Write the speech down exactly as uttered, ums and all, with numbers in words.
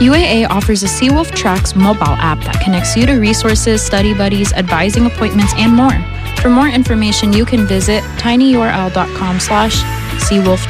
U A A offers a Seawolf Tracks mobile app that connects you to resources, study buddies, advising appointments, and more. For more information, you can visit tinyurl.com slash Seawolf